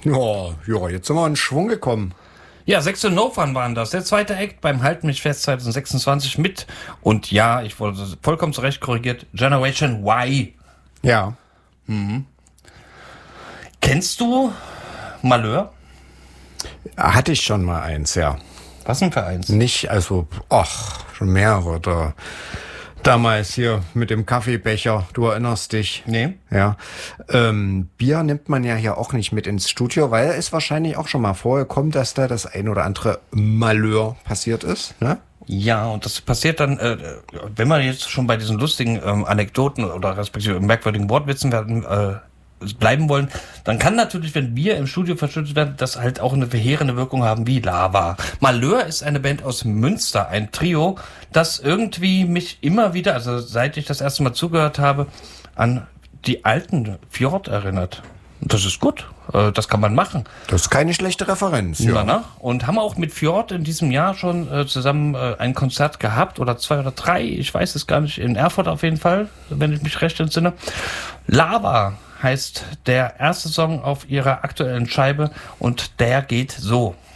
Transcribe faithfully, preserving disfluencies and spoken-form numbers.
Ja, ja, jetzt sind wir in Schwung gekommen. Ja, sechs No Fun waren das. Der zweite Act beim Halt mich fest zwanzig sechsundzwanzig mit. Und ja, ich wurde vollkommen zurecht korrigiert. Generation Y. Ja. Mhm. Kennst du Malheur? Hatte ich schon mal eins, ja. Was denn für eins? Nicht, also, ach, schon mehrere. Da, damals hier mit dem Kaffeebecher, du erinnerst dich. Nee. Ja. Ähm, Bier nimmt man ja hier auch nicht mit ins Studio, weil es wahrscheinlich auch schon mal vorgekommen, dass da das ein oder andere Malheur passiert ist, ne? Ja, und das passiert dann, äh, wenn wir jetzt schon bei diesen lustigen ähm, Anekdoten oder respektive merkwürdigen Wortwitzen werden, äh, bleiben wollen, dann kann natürlich, wenn Bier im Studio verschüttet werden, das halt auch eine verheerende Wirkung haben wie Lava. Malheur ist eine Band aus Münster, ein Trio, das irgendwie mich immer wieder, also seit ich das erste Mal zugehört habe, an die alten Fjord erinnert. Das ist gut, das kann man machen. Das ist keine schlechte Referenz, ja. Na, na? Und haben auch mit Fjord in diesem Jahr schon äh, zusammen äh, ein Konzert gehabt, oder zwei oder drei, ich weiß es gar nicht, in Erfurt auf jeden Fall, wenn ich mich recht entsinne. Lava heißt der erste Song auf ihrer aktuellen Scheibe und der geht so.